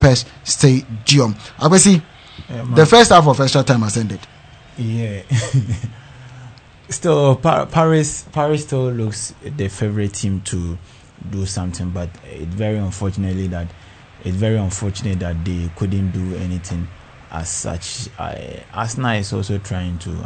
Budapest Stadium. Obviously, the first half of extra time has ended. Yeah. Still, Paris still looks the favorite team to do something, but it's very unfortunate that they couldn't do anything as such. Arsenal is also trying to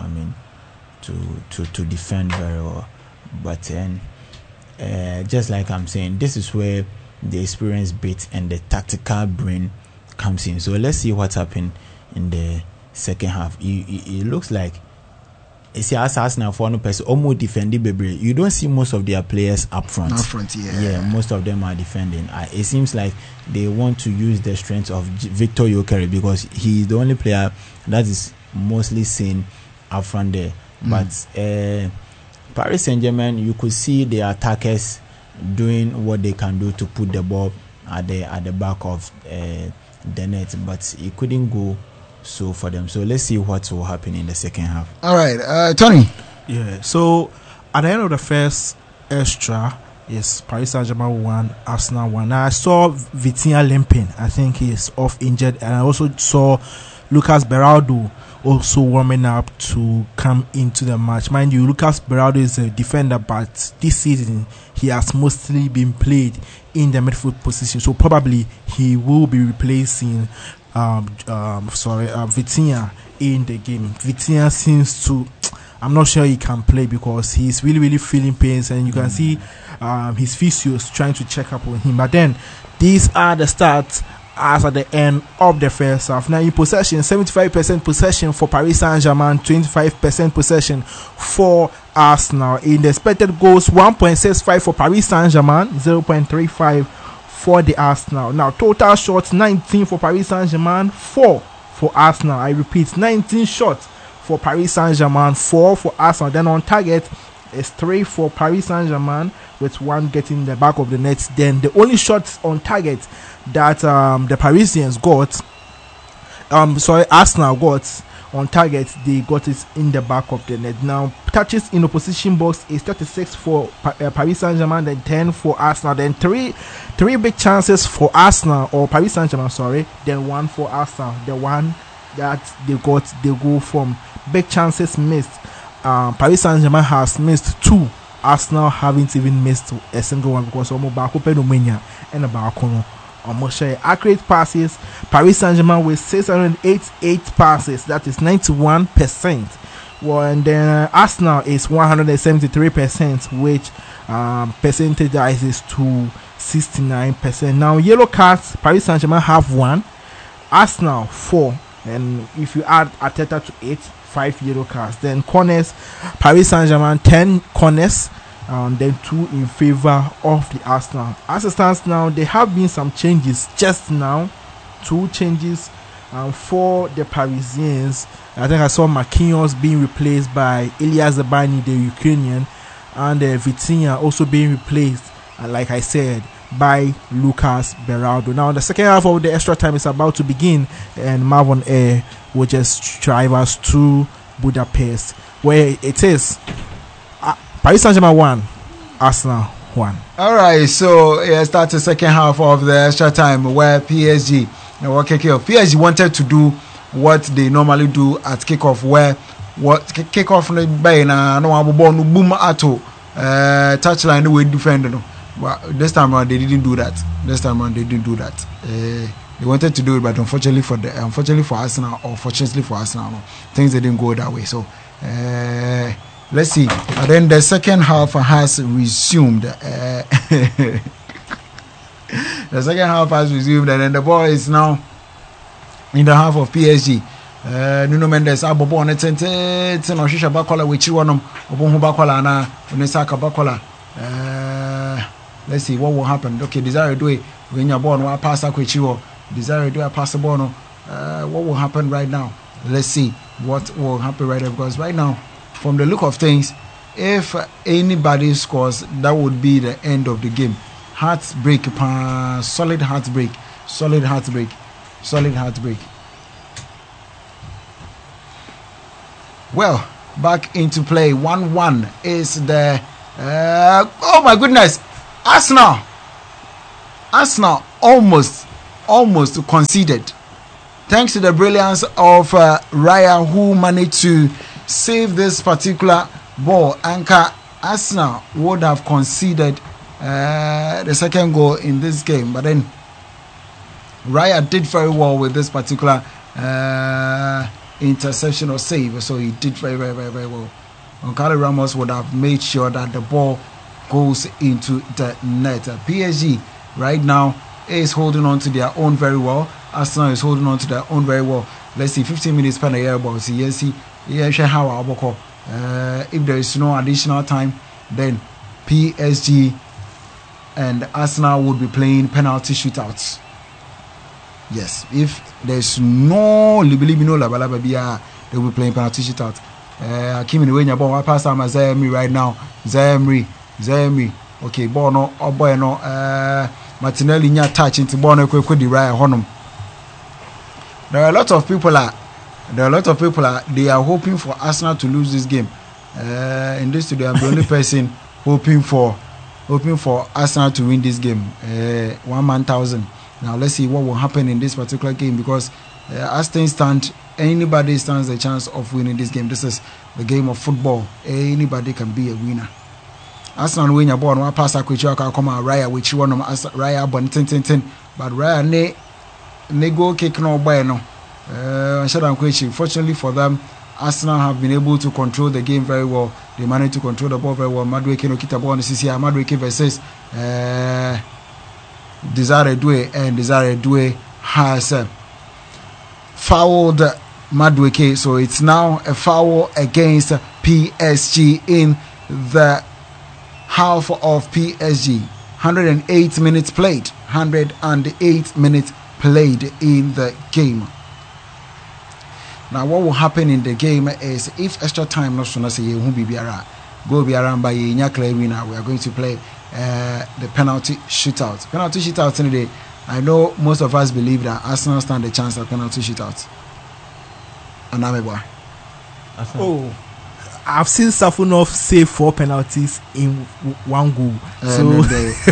defend very well, but just like I'm saying, this is where the experience bit and the tactical brain comes in. So let's see what's happened in the second half. It looks like it's Arsenal for no person almost defending Bebre. You don't see most of their players up front. Yeah, most of them are defending. It seems like they want to use the strength of Victor Gyökeres because he is the only player that is mostly seen up front there. But Paris Saint-Germain, you could see the attackers doing what they can do to put the ball at the back of the net, but it couldn't go so for them. So let's see what will happen in the second half. All right, Tony. Yeah. So at the end of the first extra, yes, Paris Saint-Germain won, Arsenal won. Now I saw Vitinha limping. I think he's off injured, and I also saw Lucas Beraldo also warming up to come into the match. Mind you, Lucas Beraldo is a defender, but this season he has mostly been played in the midfield position, so probably he will be replacing Vitinha in the game. Vitinha seems to, I'm not sure he can play because he's really feeling pains, and you can see his physios trying to check up on him. But then these are the stats as at the end of the first half. Now in possession, 75% possession for Paris Saint-Germain, 25% possession for Arsenal. In the expected goals, 1.65 for Paris Saint-Germain, 0.35 for the Arsenal. Now total shots, 19 for Paris Saint-Germain, 4 for Arsenal. I repeat, 19 shots for Paris Saint-Germain, 4 for Arsenal. Then on target is 3 for Paris Saint-Germain, with 1 getting the back of the net. Then the only shots on target that the Parisians got, Arsenal got on target, they got it in the back of the net. Now touches in opposition box is 36 for Paris Saint-Germain, then 10 for Arsenal, then three big chances for Arsenal, or Paris Saint-Germain, sorry, then 1 for Arsenal. The one that they got the goal from. Big chances missed, Paris Saint-Germain has missed 2. Arsenal haven't even missed a single one because almost back open Romania and about almost accurate passes. Paris Saint-Germain with 688 passes, that is 91%. Well, and then Arsenal is 173%, which percentage is to 69%. Now yellow cards, Paris Saint-Germain have 1, Arsenal 4, and if you add Arteta to 8, 5 yellow cards. Then corners, Paris Saint-Germain 10 corners, and then 2 in favor of the Arsenal. As it stands now, there have been some changes just now. 2 changes for the Parisians. I think I saw Marquinhos being replaced by Ilya Zabani, the Ukrainian, and Vitinha also being replaced, like I said, by Lucas Beraldo. Now the second half of the extra time is about to begin, and Marvin Air will just drive us to Budapest, where it is Paris Saint-Germain 1, Arsenal 1. Alright, so start the second half of the extra time where PSG wanted to do what they normally do at kickoff, where kickoff boom ato touchline we defend. Well, this time around they didn't do that. They wanted to do it, but unfortunately for Arsenal, or fortunately for Arsenal, things didn't go that way. So let's see. And then the second half has resumed. The second half has resumed, and then the ball is now in the half of PSG. Nuno Mendes abobo on it no shisha bakola wichi wonom obon bakola na onesaka bakola. Let's see what will happen. Okay, Desire do it when your ball no pass akwechiwo. Desire do a pass the ball no. What will happen right now? Let's see what will happen right now, because right now, from the look of things, if anybody scores, that would be the end of the game. Heartbreak, solid heartbreak. Well, back into play. 1-1 is the oh my goodness, Arsenal almost almost conceded. Thanks to the brilliance of Raya, who managed to save this particular ball, Anka Arsenal would have conceded the second goal in this game. But then Raya did very well with this particular interception or save. So he did very well. Goncalo Ramos would have made sure that the ball goes into the net. PSG right now is holding on to their own very well. Arsenal is holding on to their own very well. Let's see, 15 minutes per year ball. See, yes, how Aboko. If there is no additional time, then PSG and Arsenal would be playing penalty shootouts. Yes, if there's no labalaba, they will be playing penalty shootout. Kim in the ball, I pass on Zayemi right now. Zayemi. Okay, Bono, oh boy, no. Martinelli nya touch into Bono the right honum. There are a lot of people they are hoping for Arsenal to lose this game. In this studio, I'm the only person hoping for Arsenal to win this game. 1,000. Now let's see what will happen in this particular game, because as things stand, anybody stands a chance of winning this game. This is the game of football. Anybody can be a winner. Arsenal win your ball. One pass a quick come out Raya, which one of Raya bon tin. But Raya ne go kick no boy no. Fortunately for them, Arsenal have been able to control the game very well. They managed to control the ball very well. Madueke no kita ball on the CCR. Madueke versus Desire Doué, and Desire Doué has fouled Madueke, so it's now a foul against PSG in the half of PSG. 108 minutes played. 108 minutes played in the game. Now what will happen in the game is, if extra time not so say who be biara go biara by nya clear winner, we are going to play the penalty shootout. Penalty shootout today. I know most of us believe that Arsenal stand a chance at penalty shootout. Anameba. Oh, I've seen Safonov save 4 penalties in one goal. So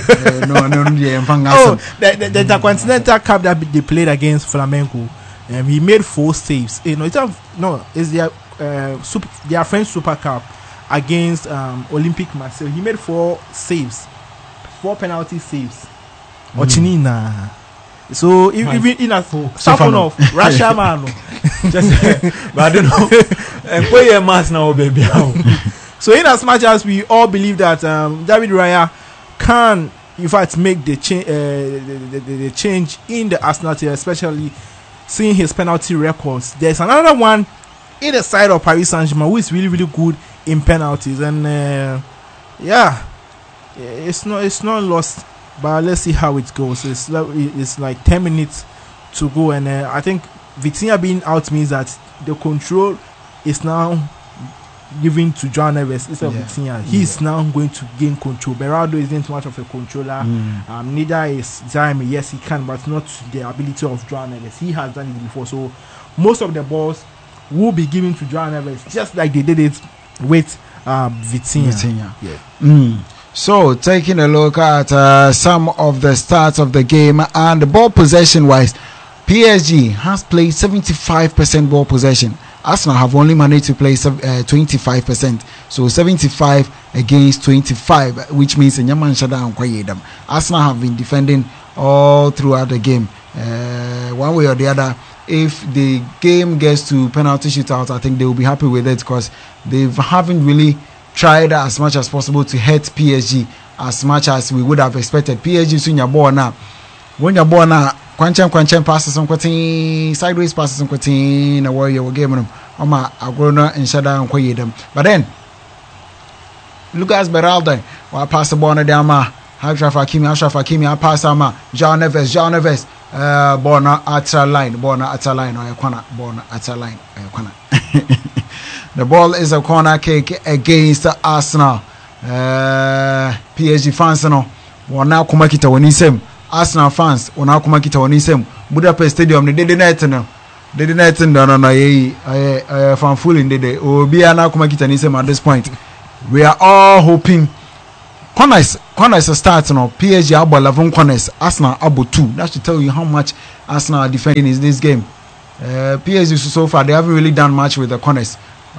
the Intercontinental Cup that they played against Flamengo, he made 4 saves. It's their French Super Cup against Olympique Marseille. He made 4 saves, 4 penalty saves. Ochinina. So even in a Safonov, Russia man. But I don't know. And play a match now, baby. So in as much as we all believe that David Raya can, in fact, make the change in the Arsenal team, especially seeing his penalty records, there's another one in the side of Paris Saint-Germain who is really good in penalties, and it's not lost. But let's see how it goes. It's like 10 minutes to go, and I think Vitinha being out means that the control is now given to João Neves instead of Vitinha. He's now going to gain control. Berardo isn't much of a controller. Neither is Jaime. Yes, he can, but not the ability of João Neves. He has done it before. So most of the balls will be given to João Neves, just like they did it with Vitinha. So, taking a look at some of the stats of the game, and the ball possession wise, PSG has played 75% ball possession. Arsenal have only managed to play 25%. So 75 against 25, which means Arsenal have been defending all throughout the game. One way or the other, if the game gets to penalty shootout, I think they will be happy with it, because they haven't really tried as much as possible to hurt PSG as much as we would have expected. PSG soon your ball now. When your ball now, Quanchem passes on Quatin, sideways passes on Quatin, a warrior game on Oma Agrona and Shada and Quayedem. But then Lucas Beraldo, while pass the ball on Dama, Ashraf Hakimi, I pass Ama, João Neves, Bona at a line, or a corner, Bona at a line, or a corner. The ball is a corner kick against Arsenal. PSG fans no wana kumakita wanisem. Arsenal fans wana kumakita wanisem. Budapest Stadium they did net no. They did net no fan full in the day. Obi ana kumakita nisem at this point. We are all hoping corners start no PSG abo 11 corners, Arsenal abo 2. That should tell you how much Arsenal are defending in this game. PSG so far they haven't really done much with the corners.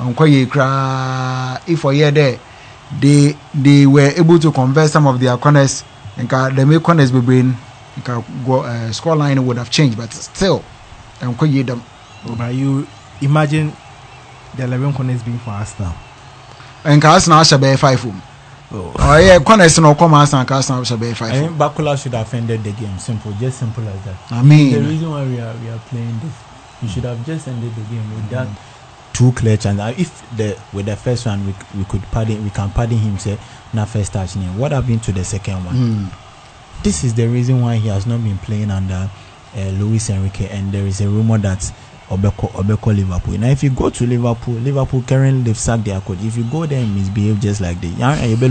If for year there they were able to convert some of their corners, and they make corners be brain, score line would have changed, but still them. But you imagine the 11 corners being for Arsenal. And Arsenal should be 5. Oh yeah, corners no come Arsenal should be 5. I think Bakula should have ended the game. Simple, just simple as that. I mean, the reason why we are playing this, you should have just ended the game with that 2 clear chances. If with the first one we can pardon him say na first touch name. What happened to the second one? This is the reason why he has not been playing under Luis Enrique, and there is a rumor that Obeko Liverpool. Now if you go to Liverpool currently they've sacked their coach. If you go there and misbehave just like you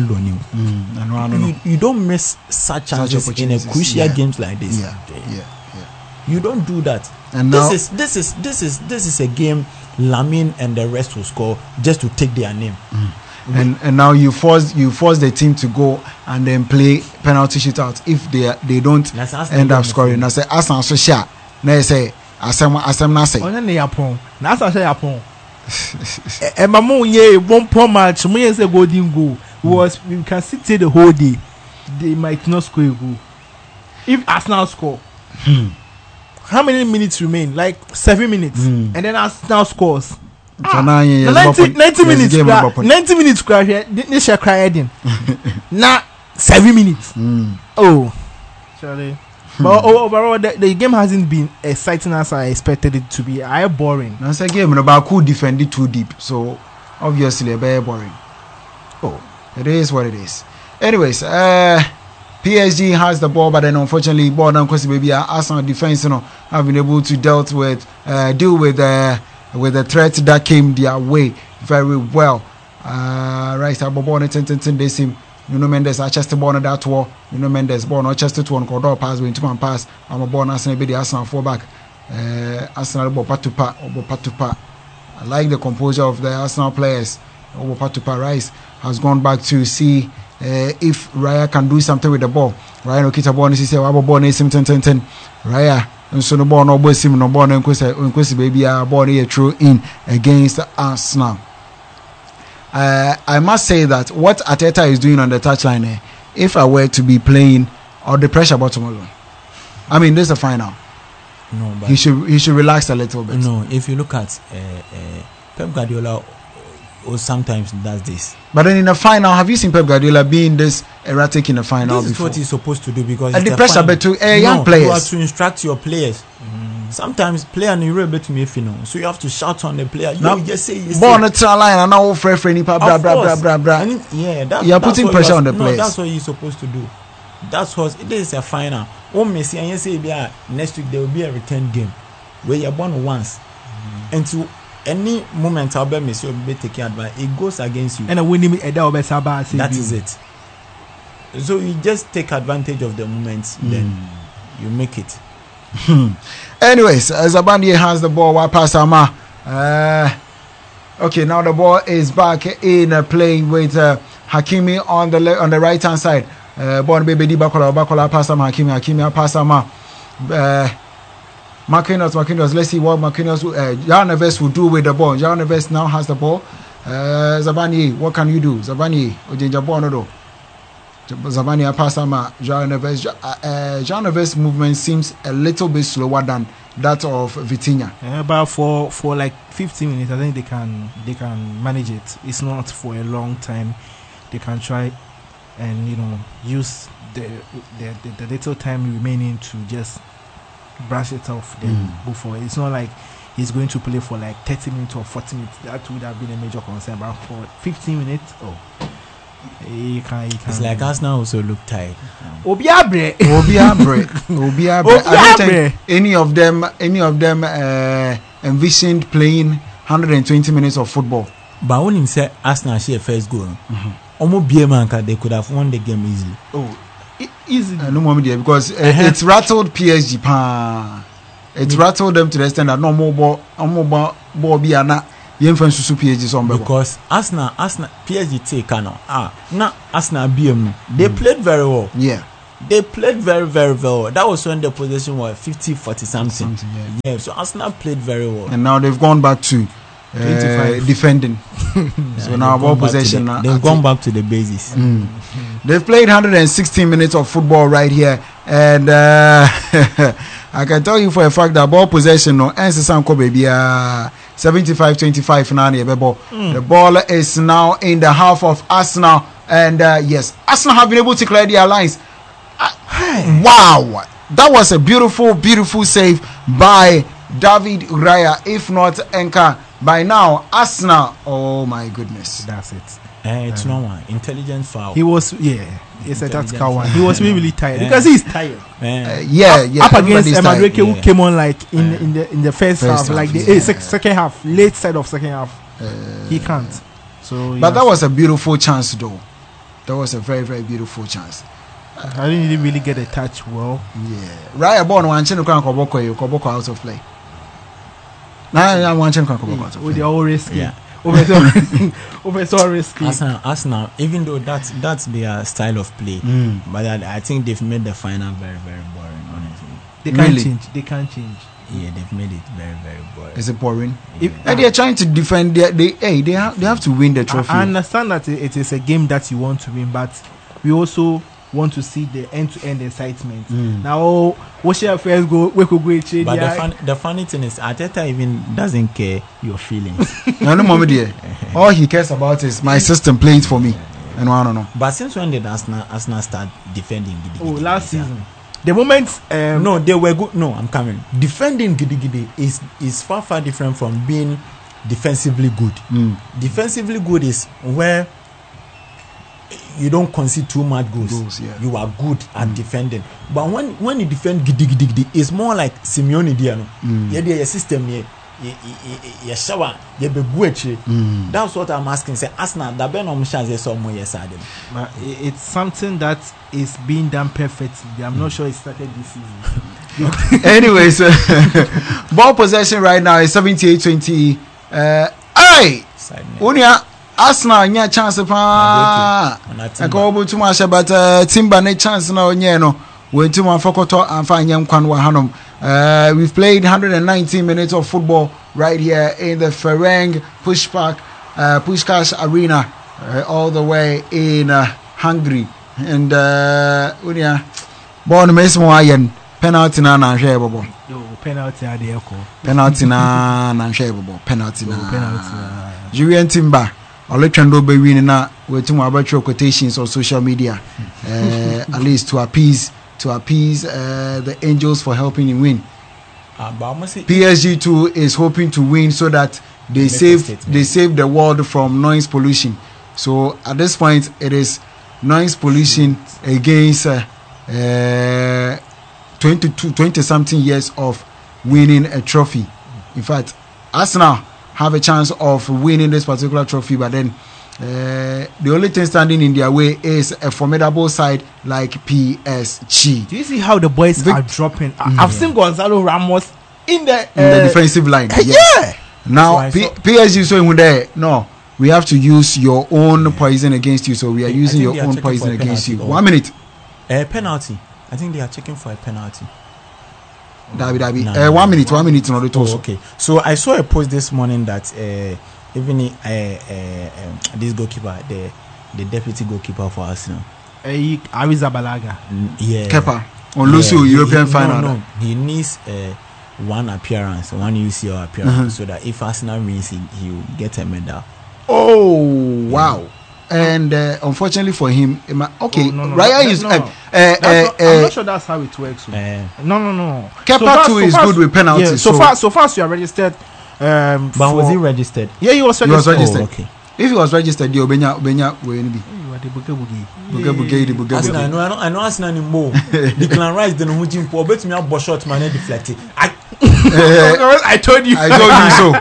don't miss such chances in a crucial games like this. You don't do that. And now this is a game Lamine and the rest will score just to take their name. And now you force the team to go and then play penalty shootout if they don't end up scoring. I say Arsenal so sure. Now say asem na say. Onye na Yapon. Na Arsenal say Yapon. Mama unye one poor match. Munye say golden goal. We can sit here the whole day. They might not score a goal. If Arsenal score. How many minutes remain? Like 7 minutes. And then Arsenal scores. 90 minutes. 90 minutes crash. This shall cry again. Now 7 minutes. Oh, sorry. But overall, the game hasn't been exciting as I expected it to be. I boring. That's a game about could defend it too deep, so obviously very boring. Oh, it is what it is. Anyways, PSG has the ball, but then unfortunately, ball down because maybe Arsenal defense, have been able to deal with the threat that came their way very well. Right, ball they seem. Nuno Mendes Chester born that war. Nuno Mendes born or Chester to one corridor pass when 2-man pass. I'm a born Arsenal be the Arsenal fullback. Arsenal Patupa. I like the composure of the Arsenal players. Patupa Rice has gone back to see if Raya can do something with the ball. Raya Okita born is say Wabo born is 10. Raya and so no born no boy sim no born and Kwesi baby are born here through in against Arsenal. I must say that what Arteta is doing on the touchline, if I were to be playing, or the pressure bottom alone. I mean, this is the final. No, but he should relax a little bit. No, if you look at Pep Guardiola, or sometimes does this. But then in the final, have you seen Pep Guardiola being this erratic in the final? This is before? what he's supposed to do because and the pressure but to young players. You have to instruct your players. Sometimes player and you're able to make so you have to shout on the player. You just say born a trial line and now friend blah. Yeah, you're putting pressure on the players. That's what you're supposed to do. That's what this is a final. Messi and you say next week there will be a return game where you're born once. And to any moment I'll be Messi will be taking advantage. It goes against you. And winning that is it. So you just take advantage of the moment, then you make it. Anyways, Zabani has the ball. While pass Ama. Okay, now the ball is back in playing with Hakimi on the right hand side. Ball baby di Bakola pass Ama. Hakimi pass Ama. Marquinhos. Let's see what Marquinhos João Neves will do with the ball. João Neves now has the ball. Zabani, what can you do? Zabani, Ojinja Bonodo. Zabani Pasama, João Neves' movement seems a little bit slower than that of Vitinha. But for like 15 minutes, I think they can manage it. It's not for a long time. They can try and use the little time remaining to just brush it off. Then go for it. It's not like he's going to play for like 30 minutes or 40 minutes. That would have been a major concern. But for 15 minutes, you can. It's like Arsenal also look tired. Obiabre. I don't think any of them envisioned playing 120 minutes of football. But when he said Arsenal share first goal, they could have won the game easily. Easy. No more media because it's rattled PSG. It's rattled them to the extent that no more ball be yen fan susu PSG so mbebo because Arsenal PSG take now Arsenal BM they played very well. Yeah, they played very very well. That was when the possession was 50-40 something. Yeah, so Arsenal played very well, and now they've gone back to defending. So now ball possession. They've gone back to the basis. They've played 116 minutes of football right here, and I can tell you for a fact that ball possession no answer Sanko baby 75-25 now. The ball is now in the half of Arsenal, and yes, Arsenal have been able to clear their lines. Wow, that was a beautiful save by David Raya. If not Enka, by now Arsenal, oh my goodness, that's it. It's normal. Intelligent foul. He was, it's a tactical one. He was really tired because he's tired. Up against Madueke, who came on like in the first half, like the second half, late side of second half. He can't. So, but that was a beautiful chance, though. That was a very, very beautiful chance. I didn't really get a touch well. Yeah. Raya born one chen Koboko out of play. Now one chen Koboko out of play. They all risky. Yeah. Over so risky. Arsenal, even though that's their style of play, but I think they've made the final very, very boring. Honestly, they can't change. They can't change. Yeah, they've made it very, very boring. Is it boring? Yeah. They are trying to defend. They have to win the trophy. I understand that it is a game that you want to win, but we also want to see the end-to-end excitement. Now, what's your first goal? We could go. But the funny thing is, Arteta even doesn't care your feelings. No, Mommy, all he cares about is my system playing for me. And I don't know. But since when did Arsenal start defending? Last season. The moment no, they were good. No, I'm coming. Defending Gidi is far different from being defensively good. Defensively good is where you don't concede too much goals. You are good at defending. But when you defend Gidi, it's more like Simeone Diano. Your system here. You shower, you be good. That's what I'm asking. Say Arsenal, that be no chance somewhere yesterday. But it's something that is being done perfectly. I'm not sure it started this season. Anyways, ball possession right now is 78-20. Hey, Unia Arsenal nya chance pa. Akobo too much but Timber ne chance na onye no. When to my Fokoto and find young Kwanwa Hanum. We've played 119 minutes of football right here in the Ferenc Puskás Arena, all the way in Hungary. And Unia born Mesmo Iron penalty na shareable. Penalty at the echo. Penalty na shareable. Penalty na Julian Timber. Alexandro be winning na with more about quotations on social media. At least to appease the angels for helping him win. PSG too is hoping to win so that they save the world from noise pollution. So at this point it is noise pollution against 20 something years of winning a trophy. In fact, Arsenal have a chance of winning this particular trophy, but then the only thing standing in their way is a formidable side like PSG. Do you see how the boys are dropping? I've seen Gonzalo Ramos in the defensive line. Yeah. Now PSG is saying there. No, we have to use your own poison against you. So we are using your own poison against you. 1 minute. Penalty. I think they are checking for a penalty. Dabi. 1 minute. 1 minute in order to. Okay. So I saw a post this morning that even this goalkeeper, the deputy goalkeeper for Arsenal, Arrizabalaga, Kepa on Lucio European final. No, he needs one appearance, one UCL appearance, so that if Arsenal wins, he will get a medal. Oh wow! And unfortunately for him, Raya is. I'm not sure that's how it works. No. Kepa too is good with penalties. Yeah, so far you are registered. But was he registered? Yeah, he was registered. Oh, okay. If he was registered, the Obenya will be. I know Arsenal anymore. Declan Rice the Nujim for bet me up short man deflected. I told you so.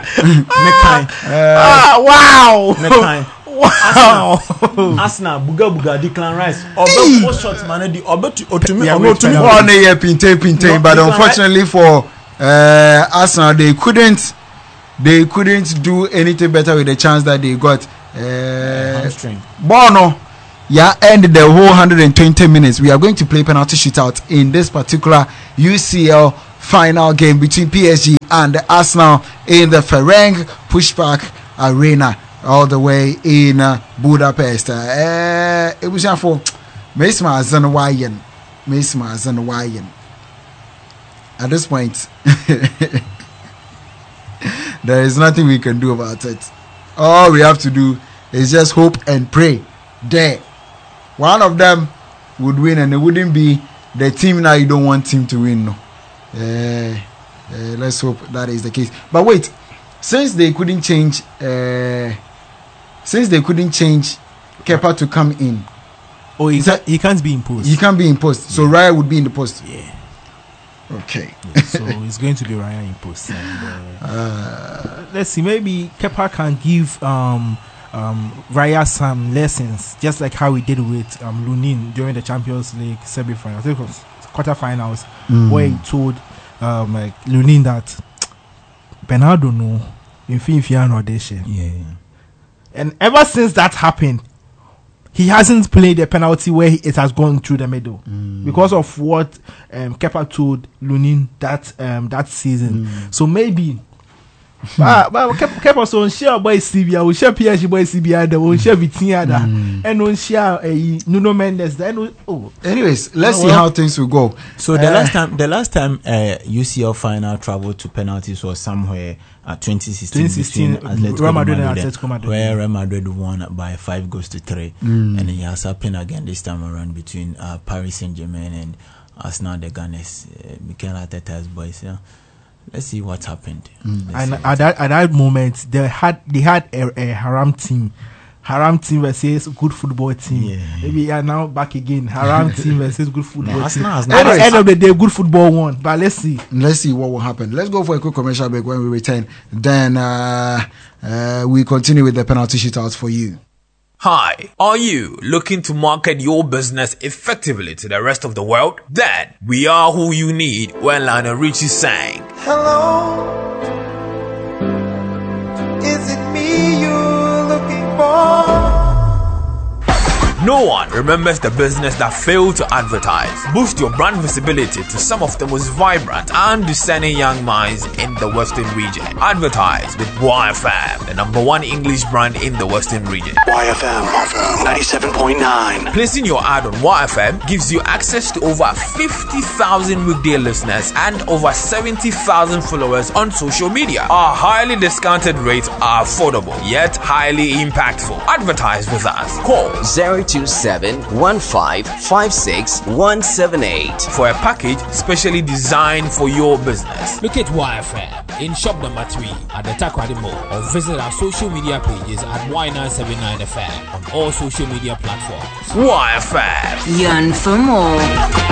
Wow. Arsenal buga Declan Rice. Obe short man the obe to me pinte but unfortunately for Arsenal they couldn't they couldn't do anything better with the chance that they got. Hamstring. Bono, yeah, ended the whole 120 minutes. We are going to play penalty shootout in this particular UCL final game between PSG and Arsenal in the Ferenc Pushpak Arena, all the way in Budapest. It was for Mesma Zanwayan. At this point, there is nothing we can do about it. All we have to do is just hope and pray. There, one of them would win, and it wouldn't be the team now you don't want him to win. No. Let's hope that is the case. But wait, since they couldn't change Kepa to come in. Oh, he can't be imposed. He can't be imposed. So Raya would be in the post. Yeah. Okay. Yeah, so it's going to be Raya imposed. Let's see. Maybe Kepa can give Raya some lessons, just like how he did with Lunin during the Champions League semi-finals. I think it was quarterfinals, where he told Lunin that Bernardo no, if you are not there. Yeah. And ever since that happened, he hasn't played a penalty where it has gone through the middle because of what Kepa told Lunin that season. So maybe. But Kepa so on share boy CBA, we share PSG boy CBA, we share Vitinha, and on share Nuno Mendes. Then anyways, let's see how things will go. So the last time UCL final traveled to penalties was somewhere at 2016 Real Madrid and Atletico Madrid, where Real Madrid won by 5-3, and it has happened again this time around between Paris Saint-Germain and Arsenal, the Gunners, Mikel Arteta's boys. Yeah. Let's see what happened. And at that moment, they had a haram team. Haram team versus good football team. Yeah. Maybe we are now back again. Haram team versus good football team. At the end of the day, good football won. But let's see. Let's see what will happen. Let's go for a quick commercial break. When we return, then we continue with the penalty shootouts for you. Hi, are you looking to market your business effectively to the rest of the world? Then we are who you need when Lionel Richie sang. Hello, is it me you're looking for? No one remembers the business that failed to advertise. Boost your brand visibility to some of the most vibrant and discerning young minds in the Western region. Advertise with YFM, the #1 English brand in the Western region. YFM 97.9. Placing your ad on YFM gives you access to over 50,000 weekday listeners and over 70,000 followers on social media. Our highly discounted rates are affordable yet highly impactful. Advertise with us. Call 027-1556-178 for a package specially designed for your business. Look at YFM in shop number 3 at the Takoradi Mall, or visit our social media pages at Y979FM on all social media platforms. YFM. Yearn for more.